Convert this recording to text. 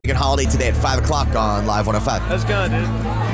Holiday today at 5 o'clock on Live 105. Let's go, dude.